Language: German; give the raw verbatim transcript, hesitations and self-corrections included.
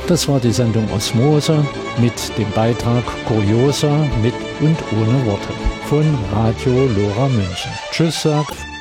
Das war die Sendung Osmose mit dem Beitrag Kuriosa mit und ohne Worte von Radio Lora München. Tschüss, sagt